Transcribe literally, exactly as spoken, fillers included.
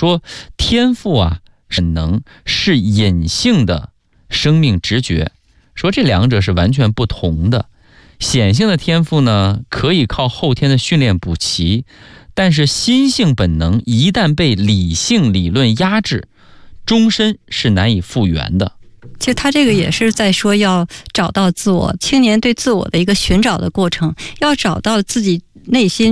说天赋啊，本能是隐性的生命直觉，说这两者是完全不同的。显性的天赋呢，可以靠后天的训练补齐，但是心性本能一旦被理性理论压制，终身是难以复原的。 其实他这个也是在说要找到自我，青年对自我的一个寻找的过程，要找到自己内心